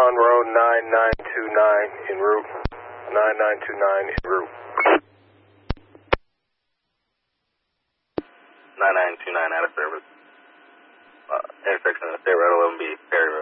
on road 9929 en route. 9929 en route. 9929 out of service. Intersection of State Road 11B, Perry